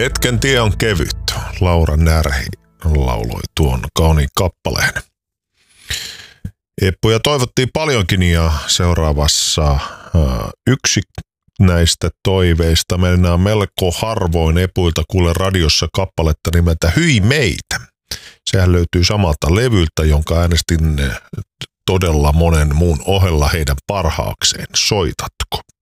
Hetken tie on kevyt. Laura Närhi lauloi tuon kauniin kappaleen. Eppuja toivottiin paljonkin ja seuraavassa yksi näistä toiveista. Mennään melko harvoin epuilta kuule radiossa kappaletta nimeltä Hyi meitä. Sehän löytyy samalta levyltä, jonka äänestin todella monen muun ohella heidän parhaakseen. Soitatko?